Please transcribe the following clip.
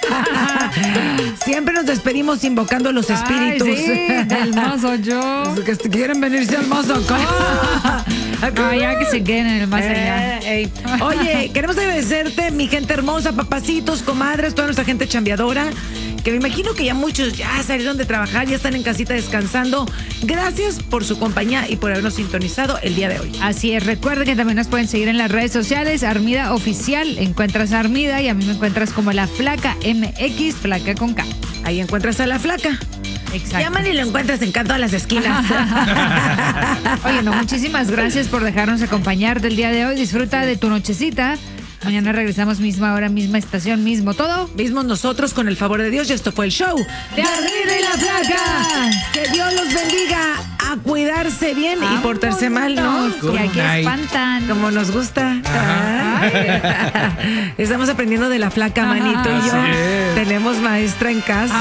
Siempre nos despedimos invocando los espíritus. Ay, sí, del más allá. Que quieren venirse al más acá. Ya que se queden en el más allá. Oye, queremos agradecerte, mi gente hermosa, papacitos, comadres, toda nuestra gente chambeadora, que me imagino que ya muchos ya salieron de trabajar, ya están en casita descansando. Gracias por su compañía y por habernos sintonizado el día de hoy. Así es, recuerden que también nos pueden seguir en las redes sociales, Armida Oficial, encuentras a Armida y a mí me encuentras como La Flaca MX, Flaca con K. Ahí encuentras a La Flaca. Exacto. Llaman y lo encuentras en todas las esquinas. Oye, no, muchísimas gracias por dejarnos acompañar del día de hoy. Disfruta de tu nochecita. Mañana regresamos misma hora, misma estación, mismo todo. Mismos nosotros con el favor de Dios y esto fue el show de Armida y La Flaca. Que Dios los bendiga, a cuidarse bien y portarse mal, ¿no? Y aquí espantan. Como nos gusta. Estamos aprendiendo de La Flaca, manito y yo. Tenemos maestra en casa.